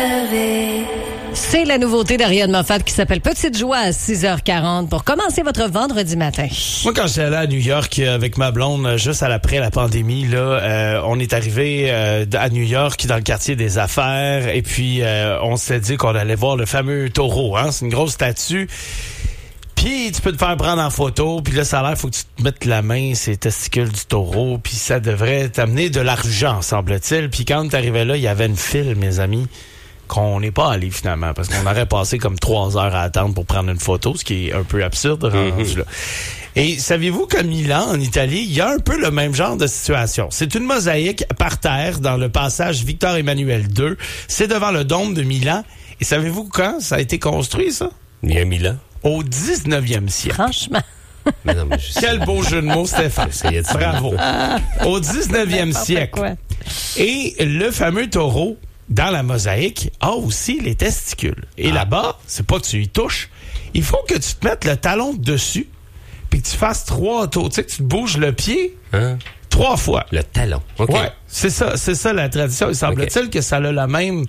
C'est la nouveauté d'Ariane Moffat qui s'appelle Petite Joie à 6h40 pour commencer votre vendredi matin. Moi, quand j'étais allé à New York avec ma blonde, juste après la pandémie, là, on est arrivé à New York dans le quartier des affaires et puis on s'est dit qu'on allait voir le fameux taureau. Hein? C'est une grosse statue. Puis tu peux te faire prendre en photo, puis là, ça a l'air, faut que tu te mettes la main sur les testicules du taureau, puis ça devrait t'amener de l'argent, semble-t-il. Puis quand t'arrivais là, il y avait une file, mes amis, qu'on n'est pas allé finalement, parce qu'on aurait passé comme 3 heures à attendre pour prendre une photo, ce qui est un peu absurde rendu là. Et saviez-vous qu'à Milan, en Italie, il y a un peu le même genre de situation. C'est une mosaïque par terre dans le passage Victor-Emmanuel II. C'est devant le dôme de Milan. Et savez-vous quand ça a été construit, ça? Il y a Milan. Au 19e siècle. Franchement. Mais non, mais Quel beau jeu de mots, Stéphane. Bravo. Au 19e siècle. Et le fameux taureau, dans la mosaïque, a aussi les testicules. Et là-bas, c'est pas que tu y touches. Il faut que tu te mettes le talon dessus, puis que tu fasses 3 tours. Tu sais, que tu te bouges le pied 3 fois. Le talon. OK. Ouais, c'est ça la tradition. Il semble-t-il que ça a la même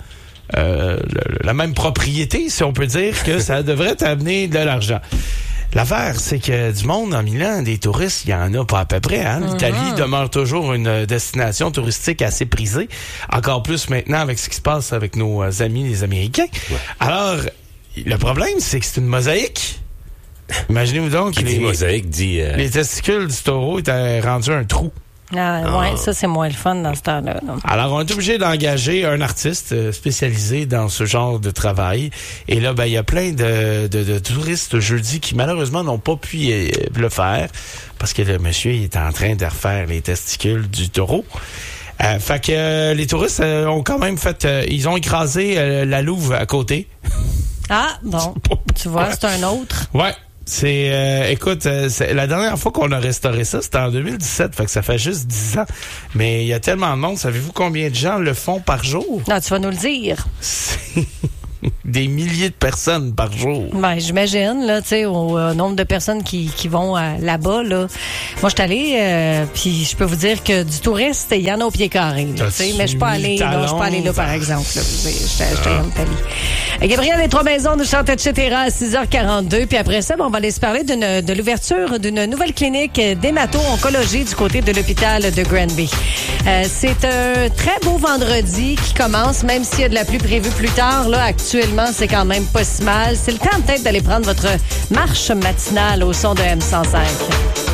propriété, si on peut dire, que ça devrait t'amener de l'argent. L'affaire, c'est que du monde en Milan, des touristes, il y en a pas à peu près. Hein? L'Italie demeure toujours une destination touristique assez prisée. Encore plus maintenant avec ce qui se passe avec nos amis les Américains. Ouais. Alors, le problème, c'est que c'est une mosaïque. Imaginez-vous donc que les testicules du taureau étaient rendus un trou. Ouais, ça, c'est moins le fun dans ce temps-là. Non? Alors, on est obligé d'engager un artiste spécialisé dans ce genre de travail. Et là, il y a plein de touristes jeudi qui, malheureusement, n'ont pas pu le faire parce que le monsieur il est en train de refaire les testicules du taureau. Fait que les touristes ont quand même ils ont écrasé la louve à côté. Ah, bon. Tu vois, c'est un autre. Ouais. Écoute, la dernière fois qu'on a restauré ça, c'était en 2017, fait que ça fait juste 10 ans. Mais il y a tellement de monde. Savez-vous combien de gens le font par jour? Non, tu vas nous le dire. Des milliers de personnes par jour. Ben, j'imagine, là, tu sais, au nombre de personnes qui vont là-bas, là. Moi, je suis allée, puis je peux vous dire que du touriste, il y en a au pied carré, tu sais, mais je suis pas allée là, par exemple, là. J'étais en Italie. Gabriel des Trois-Maisons nous chante etc. à 6h42, puis après ça, on va aller se parler de l'ouverture d'une nouvelle clinique d'hémato-oncologie du côté de l'hôpital de Granby. C'est un très beau vendredi qui commence, même s'il y a de la pluie prévue plus tard, là, actuellement, c'est quand même pas si mal. C'est le temps peut-être d'aller prendre votre marche matinale au son de M105.